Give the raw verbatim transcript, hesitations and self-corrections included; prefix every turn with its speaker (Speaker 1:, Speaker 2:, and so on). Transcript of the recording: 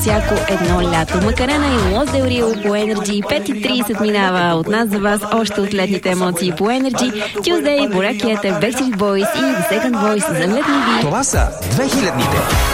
Speaker 1: всяко едно лято. Макарена и Лос Дел Рио по Energy. пет и трийсет минава от нас за вас още от летните емоции по Energy. Tuesday, Боракията, Backstreet Boys и The Second Voice за летни ви.
Speaker 2: Това са две хилядните.